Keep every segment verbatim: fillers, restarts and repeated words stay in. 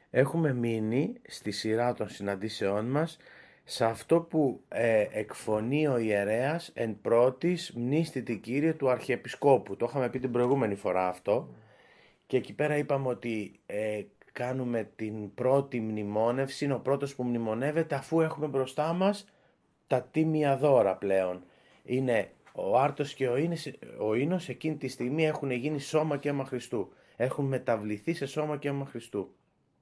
έχουμε μείνει στη σειρά των συναντήσεών μας σε αυτό που ε, εκφωνεί ο ιερέας εν πρώτης μνήστητη Κύριε του Αρχιεπισκόπου. Το είχαμε πει την προηγούμενη φορά αυτό και εκεί πέρα είπαμε ότι ε, κάνουμε την πρώτη μνημόνευση, είναι ο πρώτος που μνημονεύεται αφού έχουμε μπροστά μας τα τίμια δώρα πλέον. Είναι ο άρτος και ο ίνος, ο ίνος εκείνη τη στιγμή έχουν γίνει σώμα και αίμα Χριστού. Έχουν μεταβληθεί σε σώμα και αίμα Χριστού.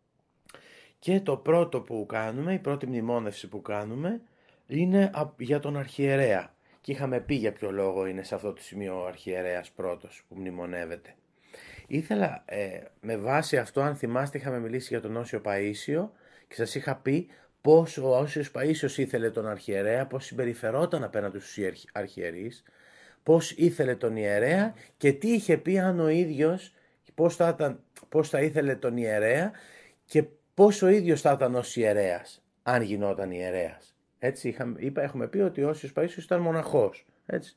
Και το πρώτο που κάνουμε, η πρώτη μνημόνευση που κάνουμε, είναι για τον αρχιερέα. Και είχαμε πει για ποιο λόγο είναι σε αυτό το σημείο ο αρχιερέας πρώτος που μνημονεύεται. Ήθελα ε, με βάση αυτό, αν θυμάστε, είχαμε μιλήσει για τον Όσιο Παΐσιο και σας είχα πει πώς ο Όσιος Παΐσιος ήθελε τον αρχιερέα, πώς συμπεριφερόταν απέναντι στους αρχιερείς, πώς ήθελε τον ιερέα και τι είχε πει αν ο ίδιος, πώς θα, ήταν, πώς θα ήθελε τον ιερέα και πώς ο ίδιος θα ήταν ως ιερέας, αν γινόταν ιερέας. Έτσι, είχαμε, είπα, έχουμε πει ότι ο Όσιος Παΐσιος ήταν μοναχός. Έτσι.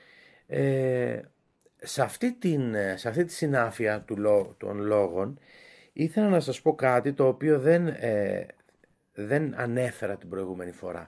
Ε, σε, αυτή την, σε αυτή τη συνάφεια του, των λόγων, ήθελα να σας πω κάτι το οποίο δεν, ε, δεν ανέφερα την προηγούμενη φορά.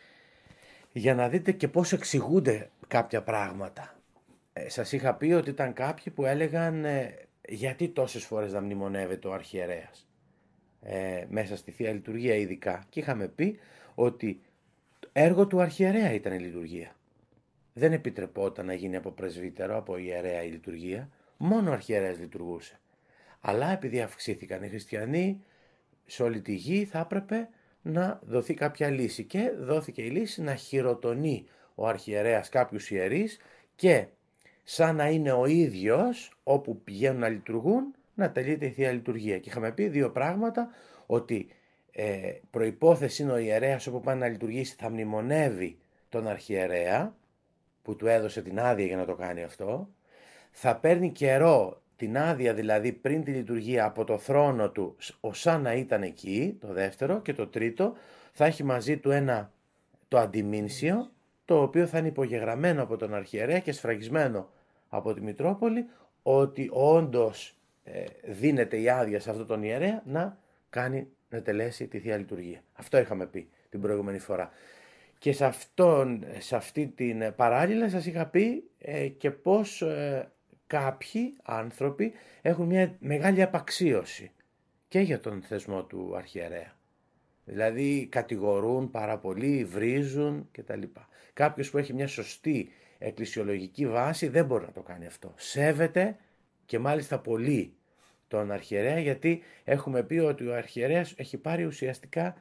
Για να δείτε και πώς εξηγούνται κάποια πράγματα. Ε, σας είχα πει ότι ήταν κάποιοι που έλεγαν ε, γιατί τόσες φορές να μνημονεύεται ο αρχιερέας. Ε, μέσα στη Θεία Λειτουργία ειδικά, και είχαμε πει ότι έργο του αρχιερέα ήταν η λειτουργία. Δεν επιτρεπόταν να γίνει από πρεσβύτερο, από ιερέα η λειτουργία, μόνο ο αρχιερέας λειτουργούσε. Αλλά επειδή αυξήθηκαν οι χριστιανοί σε όλη τη γη, θα έπρεπε να δοθεί κάποια λύση και δόθηκε η λύση να χειροτονεί ο αρχιερέας κάποιους ιερείς και σαν να είναι ο ίδιος όπου πηγαίνουν να λειτουργούν, να τελείται η Θεία Λειτουργία. Και είχαμε πει δύο πράγματα, ότι ε, προϋπόθεση είναι ο ιερέας όπου πάει να λειτουργήσει θα μνημονεύει τον αρχιερέα που του έδωσε την άδεια για να το κάνει αυτό, θα παίρνει καιρό την άδεια δηλαδή πριν τη λειτουργία από το θρόνο του ως σαν να ήταν εκεί, το δεύτερο, και το τρίτο θα έχει μαζί του ένα το αντιμήνσιο, το οποίο θα είναι υπογεγραμμένο από τον αρχιερέα και σφραγισμένο από τη Μητρόπολη, ότι όντως ε, δίνεται η άδεια σε αυτόν τον ιερέα να κάνει, να τελέσει τη Θεία Λειτουργία. Αυτό είχαμε πει την προηγούμενη φορά. Και σε, αυτόν, σε αυτή την παράλληλα σας είχα πει ε, και πώς ε, κάποιοι άνθρωποι έχουν μια μεγάλη απαξίωση και για τον θεσμό του αρχιερέα. Δηλαδή κατηγορούν πάρα πολύ, βρίζουν κτλ. Κάποιος που έχει μια σωστή εκκλησιολογική βάση δεν μπορεί να το κάνει αυτό. Σέβεται και μάλιστα πολύ τον αρχιερέα, γιατί έχουμε πει ότι ο αρχιερέας έχει πάρει ουσιαστικά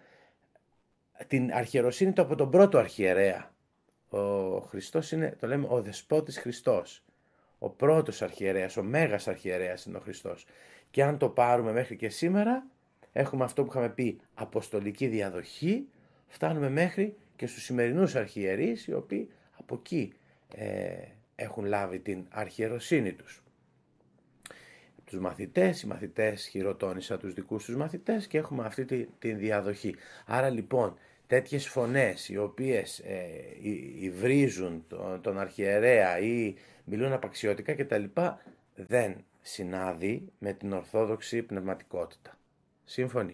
την αρχιεροσύνη του από τον πρώτο αρχιερέα. Ο Χριστός είναι, το λέμε, ο Δεσπότης Χριστός. Ο πρώτος αρχιερέας, ο μέγας αρχιερέας είναι ο Χριστός. Και αν το πάρουμε μέχρι και σήμερα, έχουμε αυτό που είχαμε πει, αποστολική διαδοχή, φτάνουμε μέχρι και στους σημερινούς αρχιερείς, οι οποίοι από εκεί ε, έχουν λάβει την αρχιεροσύνη τους. Τους μαθητές, οι μαθητές χειροτώνησαν τους δικούς τους μαθητές και έχουμε αυτή τη, τη διαδοχή. Άρα λοιπόν τέτοιες φωνές οι οποίες ε, υβρίζουν τον, τον αρχιερέα ή μιλούν απαξιωτικά κτλ. Δεν συνάδει με την ορθόδοξη πνευματικότητα. Σύμφωνοι.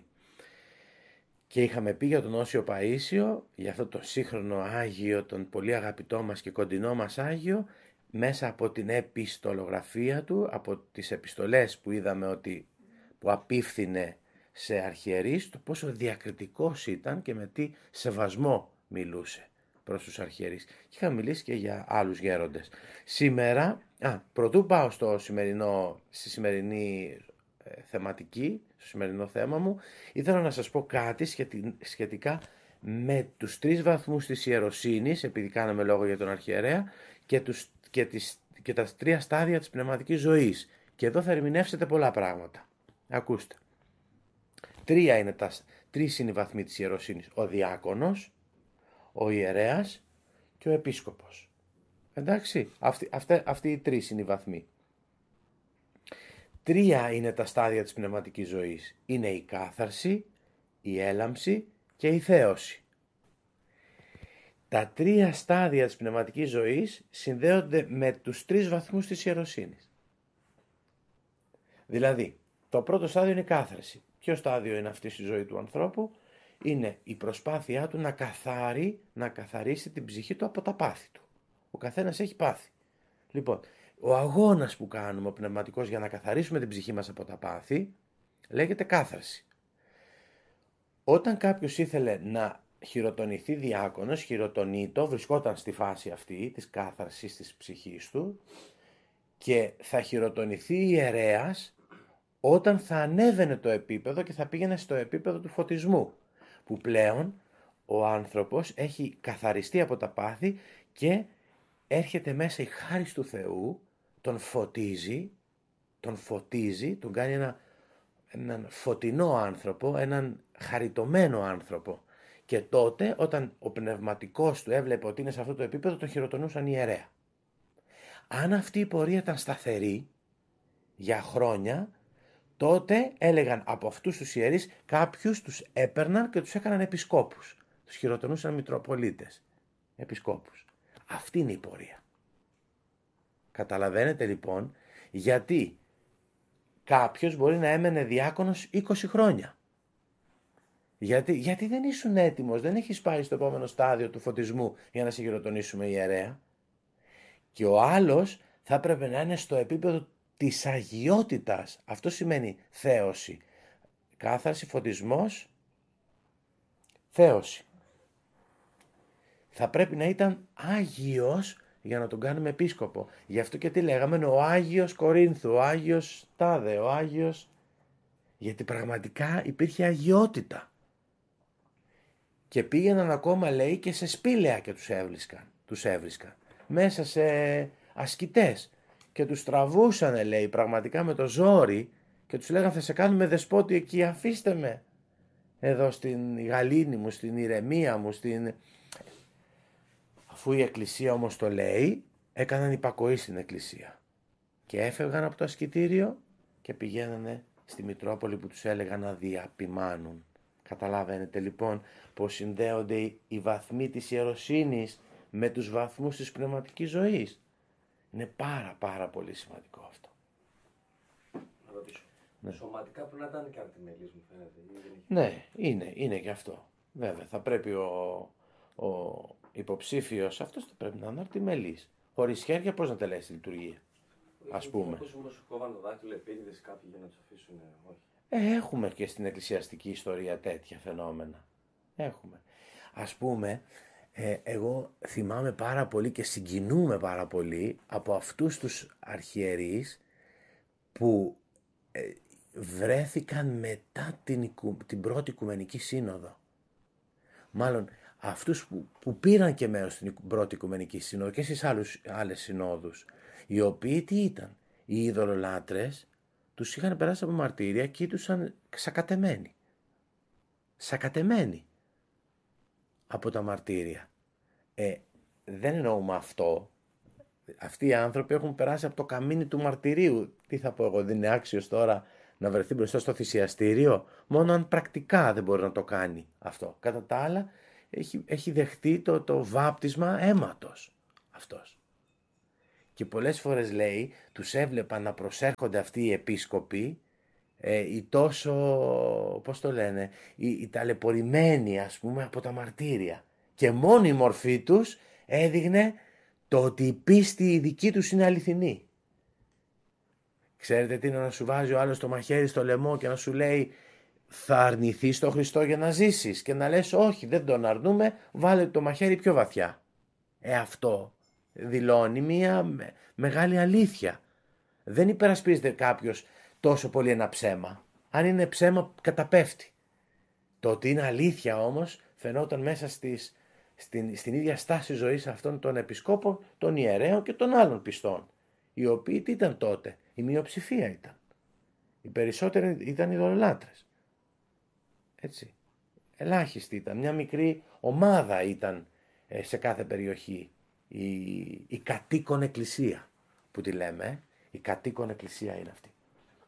Και είχαμε πει για τον Όσιο Παΐσιο, για αυτό το σύγχρονο Άγιο, τον πολύ αγαπητό μας και κοντινό μας Άγιο, μέσα από την επιστολογραφία του, από τις επιστολές που είδαμε ότι που απίφθινε σε αρχιερείς, το πόσο διακριτικός ήταν και με τι σεβασμό μιλούσε προς τους αρχιερείς. Και είχα μιλήσει και για άλλους γέροντες. Σήμερα, α, πρωτού πάω στο σημερινό, στη σημερινή ε, θεματική, στο σημερινό θέμα μου, ήθελα να σας πω κάτι σχετικά με τους τρεις βαθμούς της ιεροσύνης, επειδή κάναμε λόγο για τον αρχιερέα, και, τους, και, τις, και τα τρία στάδια της πνευματικής ζωής. Και εδώ θα ερμηνεύσετε πολλά πράγματα. Ακούστε. Τρία είναι τα, τρεις είναι οι βαθμοί της ιεροσύνης. Ο διάκονος, ο ιερέας και ο επίσκοπος. Εντάξει, αυτοί, αυτοί, αυτοί οι τρεις είναι οι βαθμοί. Τρία είναι τα στάδια της πνευματικής ζωής. Είναι η κάθαρση, η έλαμψη και η θέωση. Τα τρία στάδια της πνευματικής ζωής συνδέονται με τους τρεις βαθμούς της ιεροσύνης. Δηλαδή, Το πρώτο στάδιο είναι η κάθαρση. Ποιο στάδιο είναι αυτή στη ζωή του ανθρώπου? Είναι η προσπάθειά του να καθάρει, να καθαρίσει την ψυχή του από τα πάθη του. Ο καθένας έχει πάθη. Λοιπόν, ο αγώνας που κάνουμε ο πνευματικός για να καθαρίσουμε την ψυχή μας από τα πάθη λέγεται κάθαρση. Όταν κάποιος ήθελε να χειροτονηθεί διάκονος, χειροτονείτο, βρισκόταν στη φάση αυτή της κάθαρσης της ψυχής του και θα χειροτονηθεί ιερέας όταν θα ανέβαινε το επίπεδο και θα πήγαινε στο επίπεδο του φωτισμού, που πλέον ο άνθρωπος έχει καθαριστεί από τα πάθη και έρχεται μέσα η χάρις του Θεού, τον φωτίζει, τον φωτίζει, τον κάνει ένα, έναν φωτεινό άνθρωπο, έναν χαριτωμένο άνθρωπο. Και τότε όταν ο πνευματικός του έβλεπε ότι είναι σε αυτό το επίπεδο, τον χειροτονούσαν ιερέα. Αν αυτή η πορεία ήταν σταθερή για χρόνια, τότε έλεγαν από αυτούς τους ιερείς, κάποιους τους έπαιρναν και τους έκαναν επισκόπους. Τους χειροτονούσαν μητροπολίτες, επισκόπους. Αυτή είναι η πορεία. Καταλαβαίνετε λοιπόν γιατί κάποιος μπορεί να έμενε διάκονος είκοσι χρόνια. Γιατί, γιατί δεν ήσουν έτοιμος, δεν έχεις πάει στο επόμενο στάδιο του φωτισμού για να σε χειροτονήσουμε ιερέα. Και ο άλλος θα έπρεπε να είναι στο επίπεδο της αγιότητας. Αυτό σημαίνει θέωση. Κάθαρση, φωτισμός, θέωση. Θα πρέπει να ήταν άγιος για να τον κάνουμε επίσκοπο. Γι' αυτό και τι λέγαμε, ο Άγιος Κορίνθου, ο Άγιος Τάδε, ο Άγιος... Γιατί πραγματικά υπήρχε αγιότητα. Και πήγαιναν ακόμα, λέει, και σε σπήλαια και τους έβρισκαν. Τους έβρισκαν. Μέσα σε ασκητές. Και τους τραβούσανε, λέει, πραγματικά με το ζόρι και τους λέγανε θα σε κάνουμε δεσπότη εκεί, αφήστε με. Εδώ στην γαλήνη μου, στην ηρεμία μου, στην... Αφού η εκκλησία όμως το λέει, έκαναν υπακοή στην εκκλησία. Και έφευγαν από το ασκητήριο και πηγαίνανε στη Μητρόπολη που τους έλεγαν να διαπημάνουν. Καταλαβαίνετε λοιπόν πως συνδέονται οι βαθμοί της ιεροσύνης με τους βαθμούς της πνευματικής ζωής. Είναι πάρα πάρα πολύ σημαντικό αυτό. Να ρωτήσω. Ναι. Σωματικά πρέπει να ήταν και αρτιμελής, μου φαίνεται. Ναι, είναι, είναι και αυτό. Βέβαια, θα πρέπει ο, ο υποψήφιος αυτός θα πρέπει να είναι αρτιμελής. Χωρίς χέρια πώς να τελέσει τη λειτουργία, ας πούμε. Πώς όμως κόβαν το δάχτυλο επίτηδες κάποιοι για να τους αφήσουν, όχι. Ε, έχουμε και στην εκκλησιαστική ιστορία τέτοια φαινόμενα. Έχουμε. Ας πούμε, ε, εγώ θυμάμαι πάρα πολύ και συγκινούμε πάρα πολύ από αυτούς τους αρχιερείς που ε, βρέθηκαν μετά την, την πρώτη Οικουμενική Σύνοδο. Μάλλον αυτούς που, που πήραν και μέρος στην πρώτη Οικουμενική Σύνοδο και στις άλλους, άλλες συνόδους, οι οποίοι τι ήταν, οι ειδωλολάτρες τους είχαν περάσει από μαρτύρια και ήταν σακατεμένοι. Σακατεμένοι από τα μαρτύρια. Ε, δεν εννοούμε αυτό. Αυτοί οι άνθρωποι έχουν περάσει από το καμίνι του μαρτυρίου. Τι θα πω εγώ, δεν είναι άξιος τώρα να βρεθεί μπροστά στο θυσιαστήριο? Μόνο αν πρακτικά δεν μπορεί να το κάνει αυτό. Κατά τα άλλα, έχει, έχει δεχτεί το, το βάπτισμα αίματος αυτός. Και πολλές φορές, λέει, τους έβλεπαν να προσέρχονται αυτοί οι επίσκοποι, ε, οι τόσο, πώς το λένε, οι, οι ταλαιπωρημένοι, ας πούμε, από τα μαρτύρια. Και μόνο η μορφή τους έδειχνε το ότι η πίστη η δική τους είναι αληθινή. Ξέρετε τι είναι να σου βάζει ο άλλος το μαχαίρι στο λαιμό και να σου λέει θα αρνηθείς τον Χριστό για να ζήσεις, και να λες όχι, δεν τον αρνούμε, βάλε το μαχαίρι πιο βαθιά. Ε, αυτό δηλώνει μια μεγάλη αλήθεια. Δεν υπερασπίζεται κάποιος τόσο πολύ ένα ψέμα. Αν είναι ψέμα, καταπέφτει. Το ότι είναι αλήθεια όμως φαινόταν μέσα στις, στην, στην ίδια στάση ζωής αυτών των επισκόπων, των ιερέων και των άλλων πιστών. Οι οποίοι τι ήταν τότε? Η μειοψηφία ήταν. Οι περισσότεροι ήταν ειδωλολάτρες. Έτσι. Ελάχιστη ήταν. Μια μικρή ομάδα ήταν ε, σε κάθε περιοχή. Η, η κατοίκον εκκλησία που τη λέμε. Ε. Η κατοίκον εκκλησία είναι αυτή.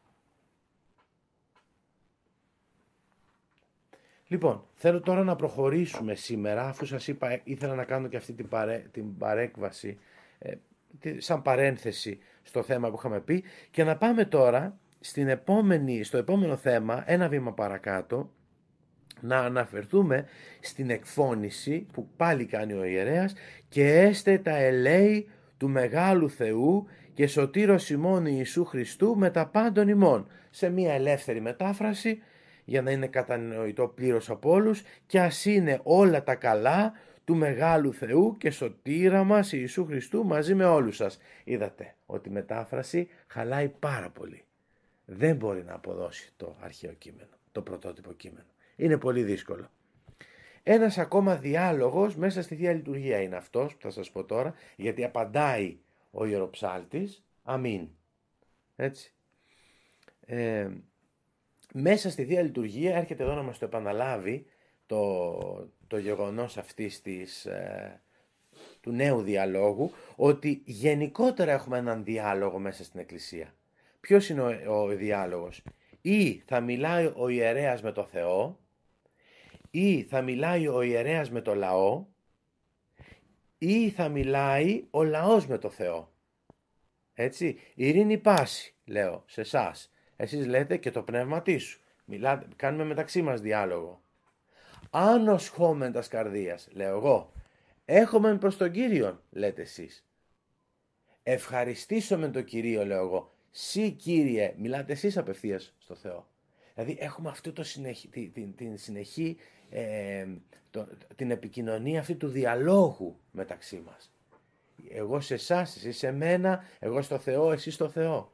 Λοιπόν, θέλω τώρα να προχωρήσουμε σήμερα, αφού σας είπα, ήθελα να κάνω και αυτή την, παρέ, την παρέκβαση, ε, σαν παρένθεση στο θέμα που είχαμε πει, και να πάμε τώρα στην επόμενη, στο επόμενο θέμα, ένα βήμα παρακάτω, να αναφερθούμε στην εκφώνηση που πάλι κάνει ο ιερέας «Και έστε τα ελέη του Μεγάλου Θεού και σωτήρος ημών Ιησού Χριστού με τα πάντων ημών», σε μια ελεύθερη μετάφραση για να είναι κατανοητό πλήρως από όλους, «Και ας είναι όλα τα καλά του Μεγάλου Θεού και σωτήρα μας Ιησού Χριστού μαζί με όλους σας». Είδατε ότι η μετάφραση χαλάει πάρα πολύ. Δεν μπορεί να αποδώσει το αρχαίο κείμενο, το πρωτότυπο κείμενο. Είναι πολύ δύσκολο. Ένας ακόμα διάλογος μέσα στη Θεία Λειτουργία είναι αυτός που θα σας πω τώρα, γιατί απαντάει ο ιεροψάλτης αμήν. Έτσι. Ε, μέσα στη Θεία Λειτουργία έρχεται εδώ να μας το επαναλάβει το, το γεγονός αυτής της, ε, του νέου διαλόγου, ότι γενικότερα έχουμε έναν διάλογο μέσα στην Εκκλησία. Ποιος είναι ο, ο διάλογος? Ή θα μιλάει ο ιερέας με το Θεό, ή θα μιλάει ο ιερέας με το λαό, ή θα μιλάει ο λαός με το Θεό. Έτσι, ειρήνη πάση, λέω σε εσάς. Εσείς λέτε και το πνεύματί σου. Μιλάτε, κάνουμε μεταξύ μας διάλογο. Άνος χόμεν τας καρδίας, λέω εγώ. Έχομεν προς τον Κύριον, λέτε εσείς. Ευχαριστήσομεν τον Κυρίο, λέω εγώ. Συ Κύριε, μιλάτε εσείς απευθείας στο Θεό. Δηλαδή έχουμε αυτό το συνεχή, την, την, την συνεχή, ε, το, την επικοινωνία αυτή του διαλόγου μεταξύ μας. Εγώ σε εσάς, εσείς σε μένα, εγώ στο Θεό, εσείς στο Θεό.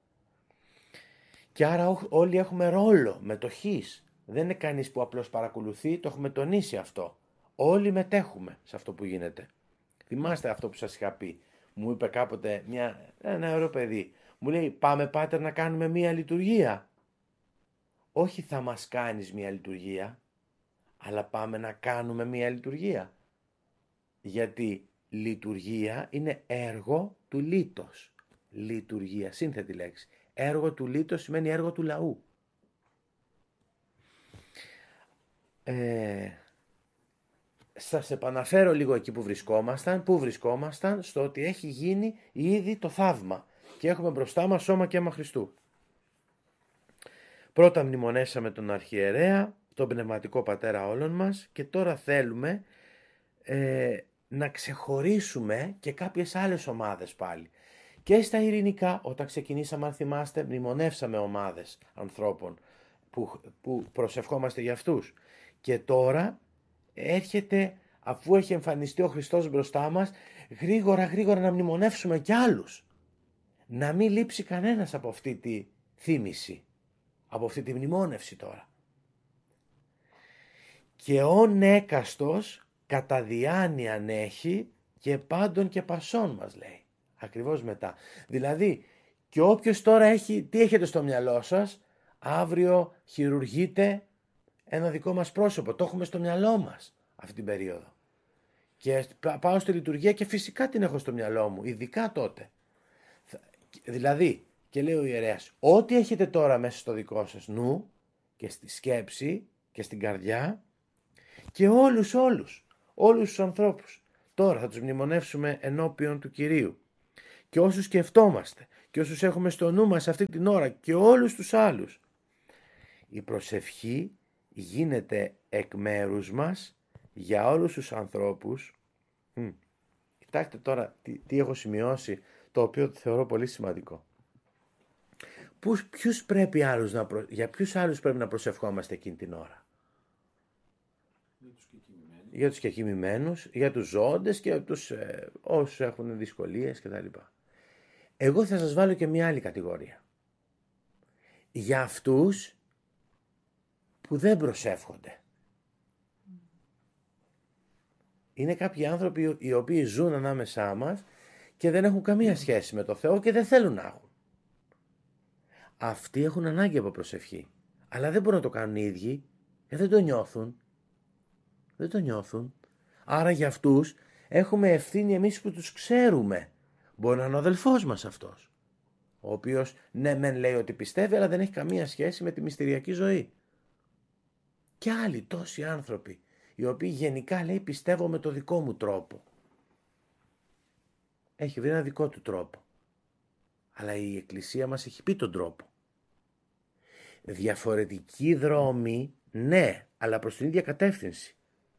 Και άρα όλοι έχουμε ρόλο μετοχής. Δεν είναι κανείς που απλώς παρακολουθεί, το έχουμε τονίσει αυτό. Όλοι μετέχουμε σε αυτό που γίνεται. Θυμάστε αυτό που σας είχα πει. Μου είπε κάποτε μια, ένα ωραίο παιδί. Μου λέει, πάμε πάτερ να κάνουμε μία λειτουργία. Όχι θα μας κάνεις μία λειτουργία, αλλά πάμε να κάνουμε μία λειτουργία. Γιατί λειτουργία είναι έργο του λίτος. Λειτουργία, σύνθετη λέξη. Έργο του λίτος σημαίνει έργο του λαού. Ε, σας επαναφέρω λίγο εκεί που βρισκόμασταν. Πού βρισκόμασταν? Στο ότι έχει γίνει ήδη το θαύμα. Και έχουμε μπροστά μας σώμα και αίμα Χριστού. Πρώτα μνημονέσαμε τον αρχιερέα, τον πνευματικό πατέρα όλων μας, και τώρα θέλουμε ε, να ξεχωρίσουμε και κάποιες άλλες ομάδες πάλι. Και στα ειρηνικά, όταν ξεκινήσαμε, αν θυμάστε, μνημονεύσαμε ομάδες ανθρώπων που, που προσευχόμαστε για αυτούς. Και τώρα έρχεται, αφού έχει εμφανιστεί ο Χριστός μπροστά μας, γρήγορα γρήγορα να μνημονεύσουμε κι άλλους. Να μην λείψει κανένας από αυτή τη θύμηση, από αυτή τη μνημόνευση τώρα. Και ον έκαστος κατά διάνοιαν έχει και πάντων και πασών μας, λέει. Ακριβώς μετά. Δηλαδή, και όποιος τώρα έχει, τι έχετε στο μυαλό σας, αύριο χειρουργείται ένα δικό μας πρόσωπο. Το έχουμε στο μυαλό μας αυτή την περίοδο. Και πάω στη λειτουργία και φυσικά την έχω στο μυαλό μου, ειδικά τότε. Δηλαδή, και λέει ο ιερέας, ό,τι έχετε τώρα μέσα στο δικό σας νου και στη σκέψη και στην καρδιά, και όλους όλους, όλους τους ανθρώπους, τώρα θα τους μνημονεύσουμε ενώπιον του Κυρίου. Και όσους σκεφτόμαστε και όσους έχουμε στο νου μας αυτή την ώρα και όλους τους άλλους, η προσευχή γίνεται εκ μέρους μας για όλους τους ανθρώπους. Μ. Κοιτάξτε τώρα τι, τι έχω σημειώσει, το οποίο το θεωρώ πολύ σημαντικό. Πούς, ποιους πρέπει άλλους να προ... Για ποιους άλλους πρέπει να προσευχόμαστε εκείνη την ώρα? Για τους κεκοιμημένους, για τους κεκοιμημένους, για τους ζώντες και για τους ε, όσους έχουν δυσκολίες κτλ. Εγώ θα σας βάλω και μια άλλη κατηγορία. Για αυτούς που δεν προσεύχονται. Είναι κάποιοι άνθρωποι οι οποίοι ζουν ανάμεσά μας και δεν έχουν καμία σχέση με το Θεό και δεν θέλουν να έχουν. Αυτοί έχουν ανάγκη από προσευχή. Αλλά δεν μπορούν να το κάνουν οι ίδιοι, γιατί δεν το νιώθουν. Δεν το νιώθουν. Άρα για αυτούς έχουμε ευθύνη εμείς που τους ξέρουμε. Μπορεί να είναι ο αδελφός μας αυτός, ο οποίος ναι μεν λέει ότι πιστεύει, αλλά δεν έχει καμία σχέση με τη μυστηριακή ζωή. Και άλλοι τόσοι άνθρωποι, οι οποίοι γενικά λέει πιστεύω με το δικό μου τρόπο. Έχει βρει ένα δικό του τρόπο. Αλλά η Εκκλησία μας έχει πει τον τρόπο. διαφορετική δρόμη, ναι, αλλά προς την ίδια κατεύθυνση.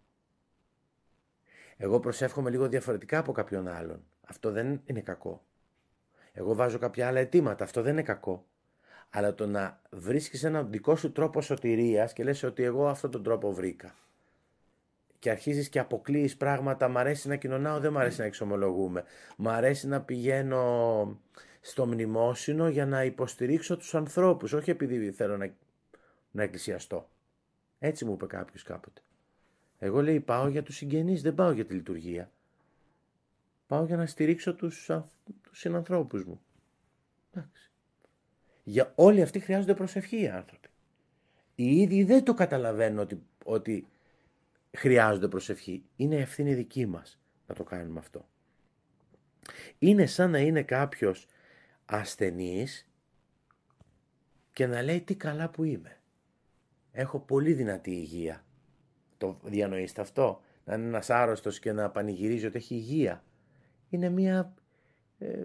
Εγώ προσεύχομαι λίγο διαφορετικά από κάποιον άλλον. Αυτό δεν είναι κακό. Εγώ βάζω κάποια άλλα αιτήματα. Αυτό δεν είναι κακό. Αλλά το να βρίσκεις έναν δικό σου τρόπο σωτηρίας και λες ότι εγώ αυτόν τον τρόπο βρήκα. Και αρχίζεις και αποκλείεις πράγματα. Μ' αρέσει να κοινωνάω, δεν μ' αρέσει να εξομολογούμε. Μ' αρέσει να πηγαίνω στο μνημόσυνο για να υποστηρίξω τους ανθρώπους. Όχι επειδή θέλω να, να εκκλησιαστώ. Έτσι μου είπε κάποιος κάποτε. Εγώ, λέει, πάω για τους συγγενείς, δεν πάω για τη λειτουργία. Πάω για να στηρίξω τους, τους συνανθρώπους μου. Εντάξει. Για όλοι αυτοί χρειάζονται προσευχή οι άνθρωποι. Οι ίδιοι δεν το καταλαβαίνουν ότι, ότι χρειάζονται προσευχή. Είναι ευθύνη δική μας να το κάνουμε αυτό. Είναι σαν να είναι κάποιος ασθενής και να λέει τι καλά που είμαι. Έχω πολύ δυνατή υγεία. Το διανοείστε αυτό? Να είναι ένας άρρωστος και να πανηγυρίζει ότι έχει υγεία. Είναι μια ε,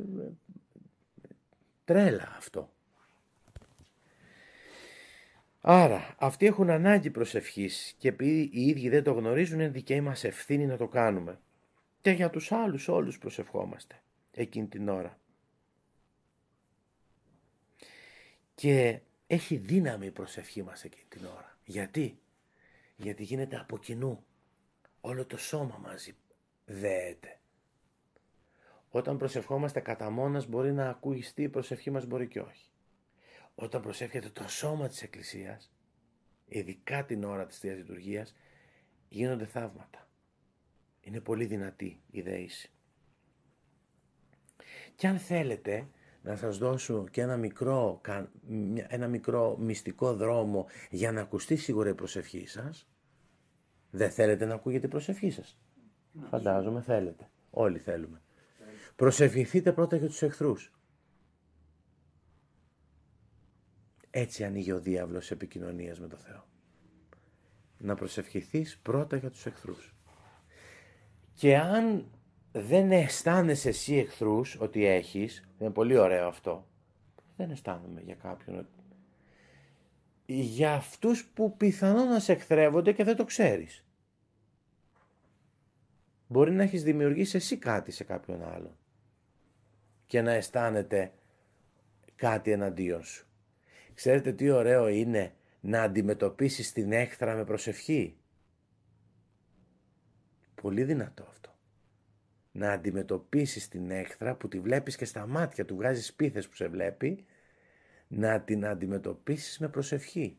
τρέλα αυτό. Άρα, αυτοί έχουν ανάγκη προσευχής και επειδή οι ίδιοι δεν το γνωρίζουν, είναι δική μας ευθύνη να το κάνουμε. Και για τους άλλους όλους προσευχόμαστε εκείνη την ώρα. Και έχει δύναμη η προσευχή μας εκείνη την ώρα. Γιατί? Γιατί γίνεται από κοινού. Όλο το σώμα μαζί δέεται. Όταν προσευχόμαστε κατά μόνας μπορεί να ακούγιστεί η προσευχή μας, μπορεί και όχι. Όταν προσεύχεται το σώμα της Εκκλησίας, ειδικά την ώρα της Θείας Λειτουργίας, γίνονται θαύματα. Είναι πολύ δυνατή η δέηση. Και αν θέλετε να σας δώσω και ένα μικρό, ένα μικρό μυστικό δρόμο για να ακουστεί σίγουρα η προσευχή σας, δεν θέλετε να ακούγεται η προσευχή σας? Φαντάζομαι θέλετε. Όλοι θέλουμε. Προσευχηθείτε πρώτα για τους εχθρούς. Έτσι ανοίγει ο διάβλος επικοινωνίας με το Θεό. Να προσευχηθείς πρώτα για τους εχθρούς. Και αν δεν αισθάνεσαι εσύ εχθρούς ότι έχεις, είναι πολύ ωραίο αυτό, δεν αισθάνομαι για κάποιον, για αυτούς που πιθανόν να σε εχθρεύονται και δεν το ξέρεις. Μπορεί να έχεις δημιουργήσει εσύ κάτι σε κάποιον άλλον και να αισθάνεται κάτι εναντίον σου. Ξέρετε τι ωραίο είναι να αντιμετωπίσεις την έχθρα με προσευχή? Πολύ δυνατό αυτό. Να αντιμετωπίσεις την έχθρα που τη βλέπεις και στα μάτια του, βγάζεις πίθες που σε βλέπει, να την αντιμετωπίσεις με προσευχή.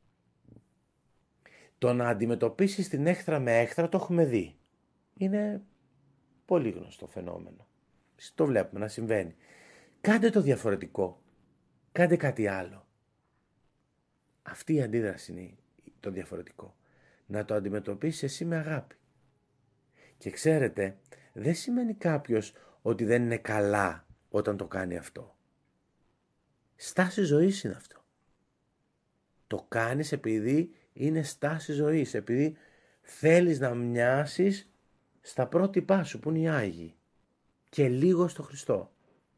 Το να αντιμετωπίσεις την έχθρα με έχθρα το έχουμε δει. Είναι πολύ γνωστό φαινόμενο. Το βλέπουμε να συμβαίνει. Κάντε το διαφορετικό. Κάντε κάτι άλλο. Αυτή η αντίδραση είναι το διαφορετικό. Να το αντιμετωπίσεις εσύ με αγάπη. Και ξέρετε, δεν σημαίνει κάποιος ότι δεν είναι καλά όταν το κάνει αυτό. Στάση ζωής είναι αυτό. Το κάνεις επειδή είναι στάση ζωής, επειδή θέλεις να μοιάσεις στα πρότυπά σου που είναι οι Άγιοι και λίγο στο Χριστό.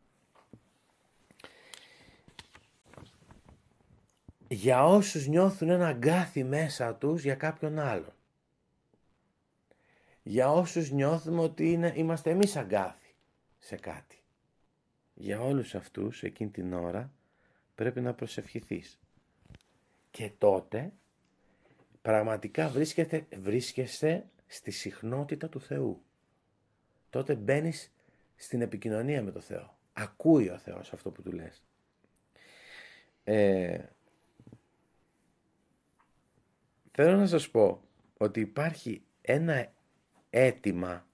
Για όσους νιώθουν ένα αγκάθι μέσα τους για κάποιον άλλον. Για όσους νιώθουμε ότι είναι, είμαστε εμείς αγκάθι σε κάτι. Για όλους αυτούς εκείνη την ώρα πρέπει να προσευχηθείς. Και τότε πραγματικά βρίσκεσαι, βρίσκεσαι στη συχνότητα του Θεού. Τότε μπαίνεις στην επικοινωνία με το Θεό. Ακούει ο Θεός αυτό που του λες. Ε, θέλω να σας πω ότι υπάρχει ένα αίτημα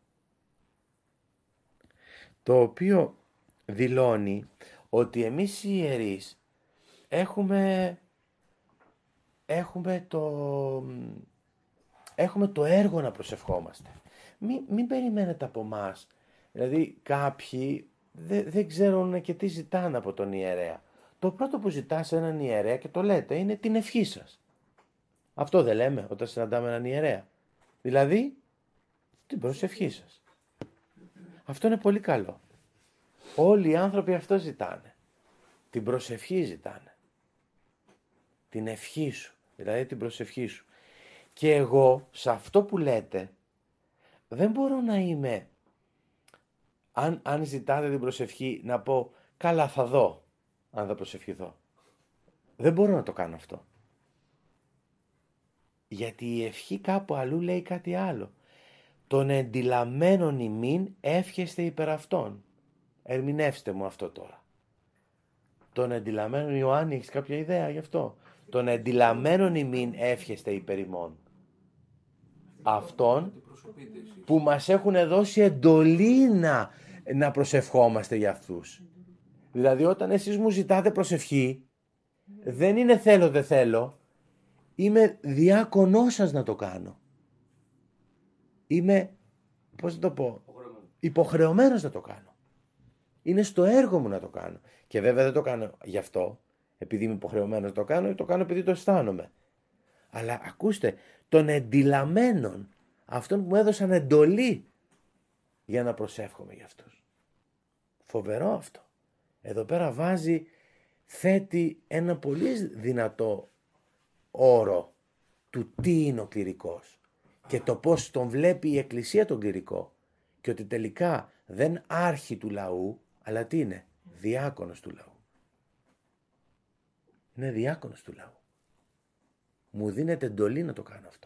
το οποίο δηλώνει ότι εμείς οι ιερείς έχουμε, έχουμε, το, έχουμε το έργο να προσευχόμαστε. Μην, μην περιμένετε από μας. Δηλαδή κάποιοι δεν, δεν ξέρουν και τι ζητάνε από τον ιερέα. Το πρώτο που ζητά σε έναν ιερέα και το λέτε είναι την ευχή σας. Αυτό δεν λέμε όταν συναντάμε έναν ιερέα? Δηλαδή την προσευχή σας. Αυτό είναι πολύ καλό. Όλοι οι άνθρωποι αυτό ζητάνε. Την προσευχή ζητάνε. την ευχή σου, δηλαδή την προσευχή σου. Και εγώ σε αυτό που λέτε δεν μπορώ να είμαι, αν, αν ζητάτε την προσευχή, να πω καλά θα δω αν θα προσευχηθώ. Δεν μπορώ να το κάνω αυτό. Γιατί η ευχή κάπου αλλού λέει κάτι άλλο. Τον εντυλαμμένον ημίν εύχεστε υπερ αυτών. Ερμηνεύστε μου αυτό τώρα. Τον εντυλαμμένον, Ιωάννη, έχεις κάποια ιδέα γι' αυτό? Τον εντυλαμμένον ημίν εύχεστε υπερ ημών. Αυτόν που μας έχουν δώσει εντολή να, να προσευχόμαστε για αυτούς. Δηλαδή όταν εσείς μου ζητάτε προσευχή, δεν είναι θέλω δεν θέλω, είμαι διάκονός σας να το κάνω. Είμαι, πώς να το πω, υποχρεωμένος να το κάνω. Είναι στο έργο μου να το κάνω. Και βέβαια δεν το κάνω γι' αυτό, επειδή είμαι υποχρεωμένος να το κάνω, το κάνω επειδή το αισθάνομαι. Αλλά ακούστε, των εντυλαμμένων, αυτών που μου έδωσαν εντολή για να προσεύχομαι για αυτούς. Φοβερό αυτό. Εδώ πέρα βάζει, θέτει ένα πολύ δυνατό όρο του τι είναι ο κληρικός και το πώς τον βλέπει η Εκκλησία τον κληρικό, και ότι τελικά δεν άρχη του λαού, αλλά τι είναι? Διάκονος του λαού. Είναι διάκονος του λαού. Μου δίνεται εντολή να το κάνω αυτό.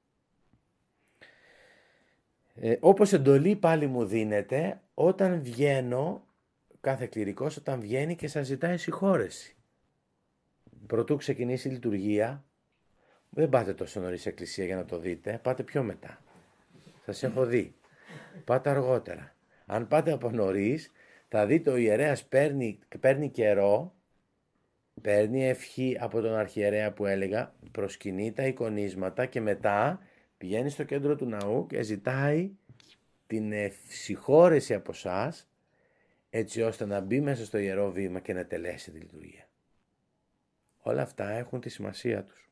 Ε, όπως εντολή πάλι μου δίνεται όταν βγαίνω, κάθε κληρικός όταν βγαίνει και σας ζητάει συγχώρεση. Προτού ξεκινήσει η λειτουργία, δεν πάτε τόσο νωρίς εκκλησία για να το δείτε, πάτε πιο μετά. Σας έχω δει. Πάτε αργότερα. Αν πάτε από νωρίς, θα δείτε ο ιερέας παίρνει, παίρνει καιρό, παίρνει ευχή από τον αρχιερέα που έλεγα, προσκυνεί τα εικονίσματα και μετά πηγαίνει στο κέντρο του ναού και ζητάει την συγχώρεση από εσάς, έτσι ώστε να μπει μέσα στο ιερό βήμα και να τελέσει τη λειτουργία. Όλα αυτά έχουν τη σημασία τους.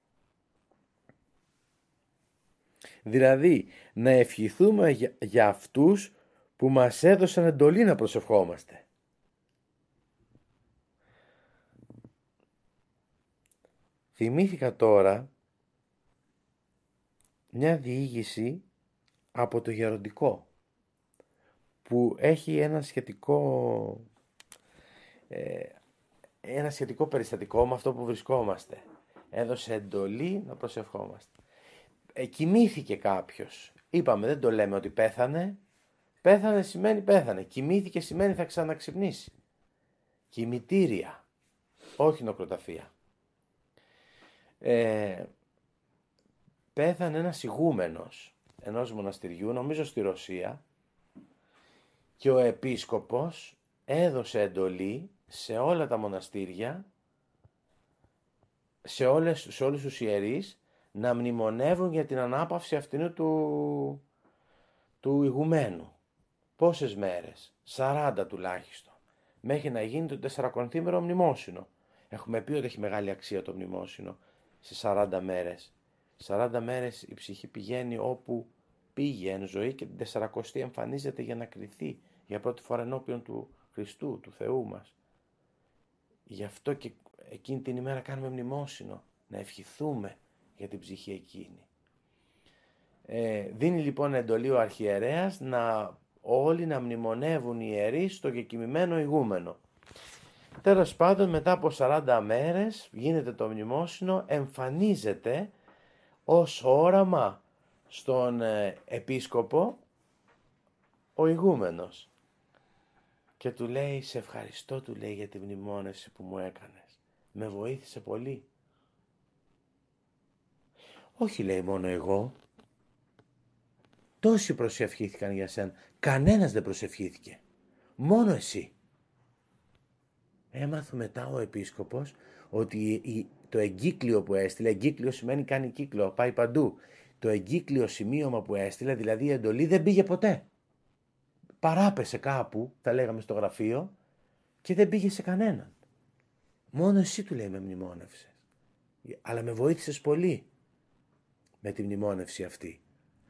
Δηλαδή, να ευχηθούμε για, για αυτούς που μας έδωσαν εντολή να προσευχόμαστε. Θυμήθηκα τώρα μια διήγηση από το γεροντικό που έχει ένα σχετικό ε, ένα σχετικό περιστατικό με αυτό που βρισκόμαστε. Έδωσε εντολή να προσευχόμαστε. Ε, κοιμήθηκε κάποιος. Είπαμε, δεν το λέμε ότι πέθανε. Πέθανε σημαίνει πέθανε. Κοιμήθηκε σημαίνει θα ξαναξυπνήσει. Κημητήρια, όχι νεκροταφεία. Ε, πέθανε ένας ηγούμενος ενός μοναστηριού, νομίζω στη Ρωσία, και ο επίσκοπος έδωσε εντολή σε όλα τα μοναστήρια, σε, όλες, σε όλους τους ιερείς, να μνημονεύουν για την ανάπαυση αυτήν του, του ηγουμένου. Πόσες μέρες? σαράντα τουλάχιστον. Μέχρι να γίνει το τεσσαρακονθήμερο μνημόσυνο. Έχουμε πει ότι έχει μεγάλη αξία το μνημόσυνο σε σαράντα μέρες. σαράντα μέρες η ψυχή πηγαίνει όπου πήγε εν ζωή και την τεσσαρακοστή εμφανίζεται για να κριθεί για πρώτη φορά ενώπιον του Χριστού, του Θεού μας. Γι' αυτό και εκείνη την ημέρα κάνουμε μνημόσυνο, να ευχηθούμε για την ψυχή εκείνη. Ε, δίνει λοιπόν εντολή ο αρχιερέας να όλοι να μνημονεύουν οι ιερείς στο κεκοιμημένο ηγούμενο. Τέλος πάντων, μετά από σαράντα μέρες γίνεται το μνημόσυνο, εμφανίζεται ως όραμα στον ε, επίσκοπο ο ηγούμενος και του λέει, σε ευχαριστώ, του λέει, για τη μνημόνευση που μου έκανες, με βοήθησε πολύ. Όχι, λέει, μόνο εγώ, τόσοι προσευχήθηκαν για σένα, κανένας δεν προσευχήθηκε, μόνο εσύ. Έμαθε μετά ο επίσκοπος ότι το εγκύκλιο που έστειλε, εγκύκλιο σημαίνει κάνει κύκλο, πάει παντού, το εγκύκλιο σημείωμα που έστειλε, δηλαδή η εντολή, δεν πήγε ποτέ. Παράπεσε κάπου, θα λέγαμε στο γραφείο, και δεν πήγε σε κανέναν. Μόνο εσύ, του λέει, με μνημόνευσες. Αλλά με βοήθησες πολύ με τη μνημόνευση αυτή.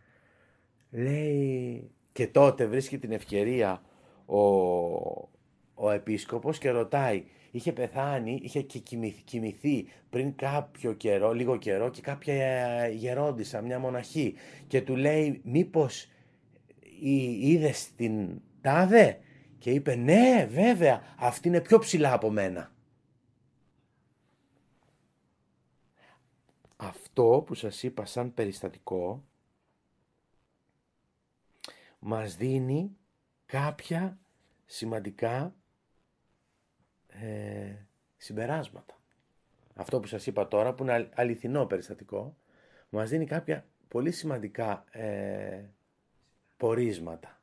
Λέει, και τότε βρίσκει την ευκαιρία ο, ο επίσκοπος και ρωτάει, είχε πεθάνει, είχε και κοιμηθ- κοιμηθεί πριν κάποιο καιρό, λίγο καιρό και κάποια γερόντισσα, μια μοναχή και του λέει μήπως «Εί- είδες την τάδε?» Και είπε ναι βέβαια, αυτή είναι πιο ψηλά από μένα. Αυτό που σας είπα σαν περιστατικό μας δίνει κάποια σημαντικά ε, συμπεράσματα. Αυτό που σας είπα τώρα που είναι αληθινό περιστατικό μας δίνει κάποια πολύ σημαντικά ε, πορίσματα.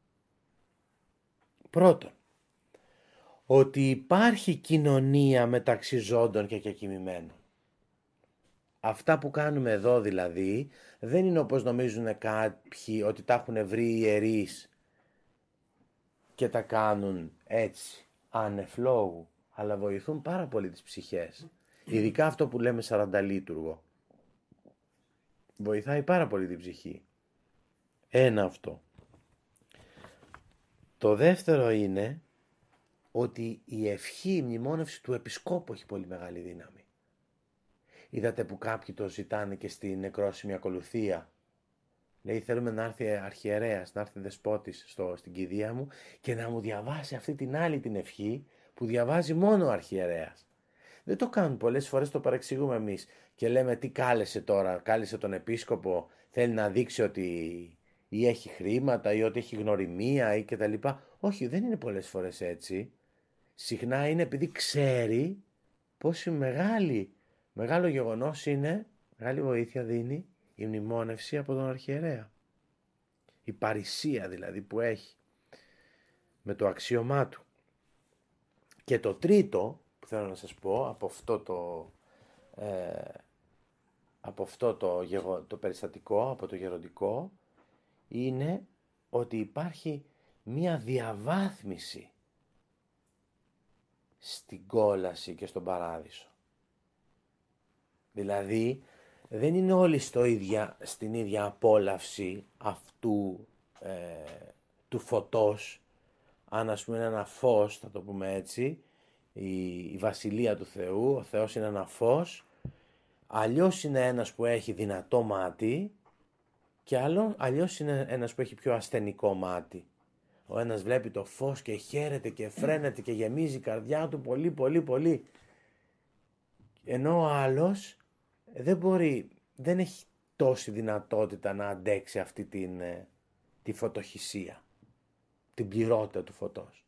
Πρώτον, ότι υπάρχει κοινωνία μεταξύ ζώντων και κεκοιμημένων. Αυτά που κάνουμε εδώ δηλαδή δεν είναι όπως νομίζουν κάποιοι ότι τα έχουν βρει οι ιερείς και τα κάνουν έτσι, ανεφλόγου, αλλά βοηθούν πάρα πολύ τις ψυχές. Ειδικά αυτό που λέμε σαρανταλίτουργο. Βοηθάει πάρα πολύ την ψυχή. Ένα αυτό. Το δεύτερο είναι ότι η ευχή, η μνημόνευση του επισκόπου έχει πολύ μεγάλη δύναμη. Είδατε που κάποιοι το ζητάνε και στην νεκρόσιμη ακολουθία. Λέει θέλουμε να έρθει αρχιερέας, να έρθει δεσπότης στο, στην κηδεία μου και να μου διαβάσει αυτή την άλλη την ευχή που διαβάζει μόνο ο αρχιερέας. Δεν το κάνουν πολλές φορές, το παρεξηγούμε εμείς και λέμε τι κάλεσε τώρα, κάλεσε τον επίσκοπο, θέλει να δείξει ότι ή έχει χρήματα ή ότι έχει γνωριμία ή κτλ. Όχι, δεν είναι πολλές φορές έτσι. Συχνά είναι επειδή ξέρει πόση μεγάλη, μεγάλο γεγονός είναι, μεγάλη βοήθεια δίνει η μνημόνευση από τον αρχιερέα. Η παρησία δηλαδή που έχει με το αξίωμά του. Και το τρίτο που θέλω να σας πω από αυτό το, ε, από αυτό το, γεγο, το περιστατικό, από το γεροντικό, είναι ότι υπάρχει μία διαβάθμιση στην κόλαση και στον παράδεισο. Δηλαδή δεν είναι όλοι στο ίδια, στην ίδια απόλαυση αυτού ε, του φωτός. Αν ας πούμε είναι ένα φως, θα το πούμε έτσι, η, η βασιλεία του Θεού, ο Θεός είναι ένα φως, αλλιώς είναι ένας που έχει δυνατό μάτι και άλλο, αλλιώς είναι ένας που έχει πιο ασθενικό μάτι. Ο ένας βλέπει το φως και χαίρεται και φρένεται και γεμίζει η καρδιά του πολύ πολύ πολύ. Ενώ ο άλλος δεν μπορεί, δεν έχει τόση δυνατότητα να αντέξει αυτή την, τη φωτοχυσία, την πληρότητα του φωτός.